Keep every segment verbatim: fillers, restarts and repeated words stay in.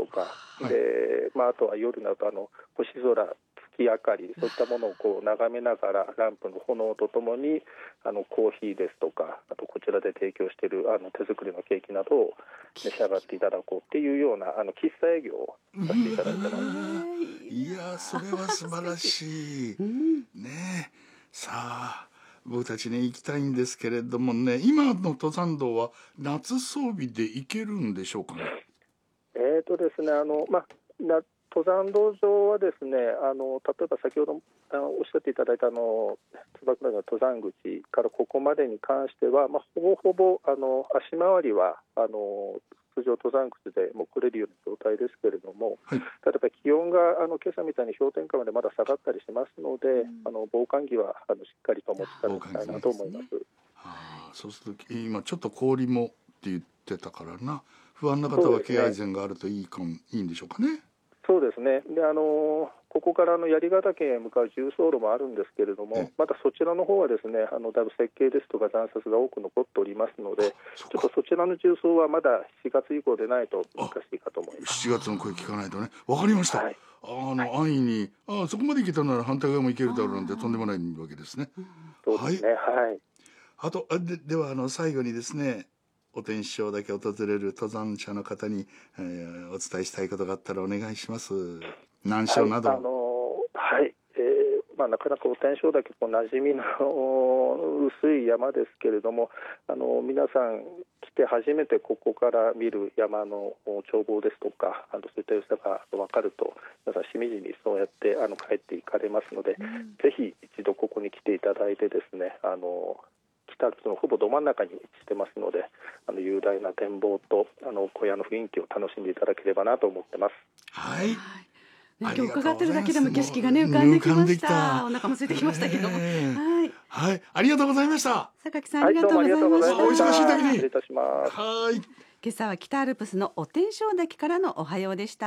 か、 はい、 でまあ、あとは夜などあの星空、月明かり、そういったものをこう眺めながらランプの炎とともにあのコーヒーですとか、あとこちらで提供しているあの手作りのケーキなどを召し上がっていただこうっていうようなあの喫茶営業をさせていただいてます。 いやそれは素晴らしい、 うん、 ねえ。さあ僕たちね行きたいんですけれどもね、今の登山道は夏装備で行けるんでしょうかね。 えーとですね、あのまあ、な登山道上はですね、あの例えば先ほどあのおっしゃっていただいたあの椿の登山口からここまでに関しては、まあ、ほぼほぼあの足回りはあの通常登山靴でも来れるような状態ですけれども、 はい、 例えば気温があの今朝みたいに氷点下までまだ下がったりしますので、うん、あの防寒着はあのしっかりと持ちいただきたいなと思います。 はあ、そうすると今ちょっと氷もって言ってたからな、不安な方は敬愛膳があるといいかも、いいんでしょうかね。 そうですね。で、あのここからの槍ヶ岳へ向かう重走路もあるんですけれども、またそちらの方はですね、あのだいぶ設計ですとか残雪が多く残っておりますので、ちょっとそちらの重走はまだしちがつ以降でないと難しいかと思います。 しちがつの声聞かないとね。わかりました。はい、あの、はい、安易にあそこまで行けたなら反対側も行けるだろうなんてとんでもないわけですね。 そうですね。はい。はい、 あとあでではあの最後にですね、お天正岳訪れる登山者の方に、えー、お伝えしたいことがあったらお願いします。難所など。 はい、あのはい、えーまあ、なかなかお天正岳馴染みの薄い山ですけれども、あの皆さん来て初めてここから見る山の眺望ですとか、あのそういった良さが分かると皆さんしみじみそうやってあの帰っていかれますので、うん、ぜひ一度ここに来ていただいてですね、あの北アルプスのほぼど真ん中に位置してますので、あの雄大な展望とあの小屋の雰囲気を楽しんでいただければなと思ってます。 はい、 今日伺ってるだけでも景色がね浮かんできました。お腹も空いてきましたけども、 えー、 はい、 はい、ありがとうございました。 榊さんありがとうございました。 お忙しい時に失礼いたします。 はい、 今朝は北アルプスのお天正岳からのおはようでした。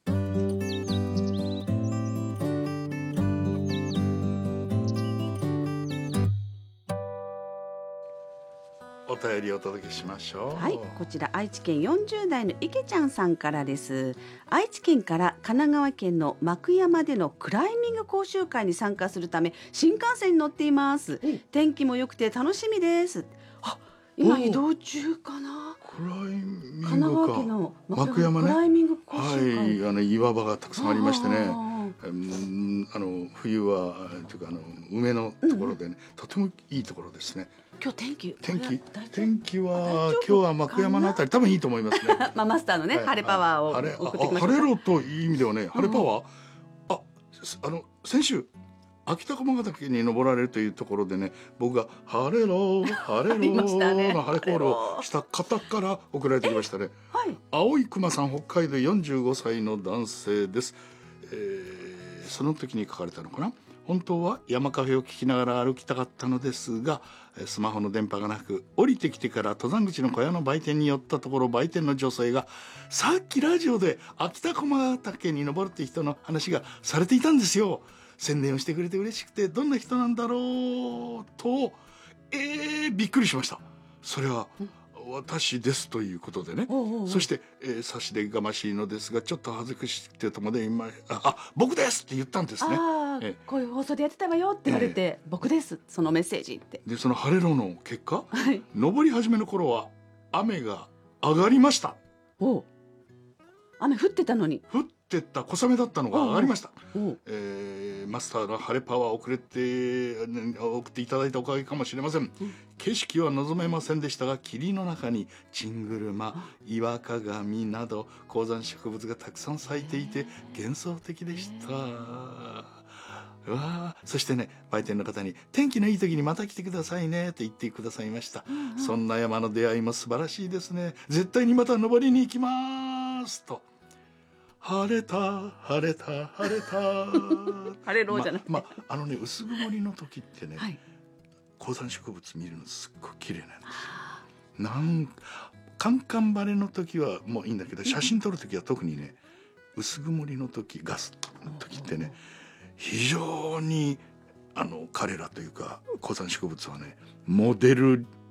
お便りをお届けしましょう。 はい、こちら愛知県よんじゅう代の池ちゃんさんからです。愛知県から神奈川県の幕山でのクライミング講習会に参加するため新幹線に乗っています。天気も良くて楽しみです。あ、今移動中かな。 クライミングか。 神奈川県の幕山ね。 クライミング講習会、 はい、あの岩場がたくさんありましてね、あの冬はというかあの梅のところでね、うん、とてもいいところですね。 今日天気天気天気は今日は幕山のあたり多分いいと思いますね。 まあマスターのね、はい、晴れパワーを送ってきました。 晴れろという意味ではね、晴れパワー、うん、ああの先週秋田駒ヶ岳に登られるというところでね、僕が晴れろ晴れろの晴れコールをした方から送られてきましたね。はい、青い熊さん、北海道よんじゅうごさいの男性です。えー、その時に書かれたのかな。本当は山カフェを聞きながら歩きたかったのですが、スマホの電波がなく、降りてきてから登山口の小屋の売店に寄ったところ、売店の女性がさっきラジオで秋田駒ヶ岳に登るって人の話がされていたんですよ。宣伝をしてくれて嬉しくて、どんな人なんだろうと、えー、びっくりしました。それは私ですということでね。おうおうおう、そして、えー、差し出がましいのですがちょっと恥ずかしくてともで今 あ, あ僕ですって言ったんですね。 あ、えー、こういう放送でやってたわよって言われて、えー、僕ですそのメッセージってで、その晴れろの結果、はい、登り始めの頃は雨が上がりました。お雨降ってたのに降ってた小雨だったのが上がりました。おうおう、えー、マスターが晴れパワーをくれて送っていただいたおかげかもしれません。うん、景色は望めませんでしたが、霧の中にチングルマ、岩鏡など高山植物がたくさん咲いていて幻想的でした。うわ、そしてね、売店の方に天気のいい時にまた来てくださいねと言ってくださいました。うんうん、そんな山の出会いも素晴らしいですね。絶対にまた登りに行きますと。晴れた晴れた晴れた晴れろじゃなくて、 ままあのね、薄曇りの時ってね、はい、高山植物見るのすっごい綺麗なんですよ。なんカンカン晴れの時はもういいんだけど、写真撮る時は特にね、薄曇りの時ガスの時ってね、非常にあの彼らというか高山植物はね、モデル